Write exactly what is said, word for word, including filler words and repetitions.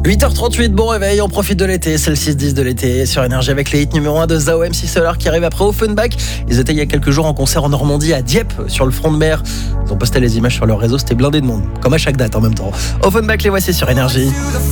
huit heures trente-huit, bon réveil, on profite de l'été, c'est le six dix de l'été sur Énergie avec les hits numéro un de Zao, M C Solar qui arrive après Offenbach. Ils étaient il y a quelques jours en concert en Normandie à Dieppe, sur le front de mer. Ils ont posté les images sur leur réseau, c'était blindé de monde, comme à chaque date en même temps. Offenbach, les voici sur Énergie.